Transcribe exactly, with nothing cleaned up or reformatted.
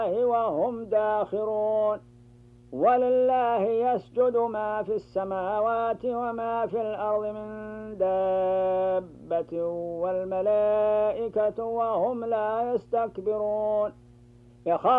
وهم داخرون. ولله يسجد ما في السماوات وما في الأرض من دابة والملائكة وهم لا يستكبرون.